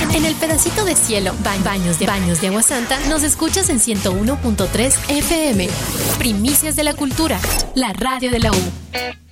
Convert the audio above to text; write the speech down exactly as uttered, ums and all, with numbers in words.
En el pedacito de cielo, ba- baños de baños de Agua Santa, nos escuchas en ciento uno punto tres F M. Primicias de la cultura, la radio de la U.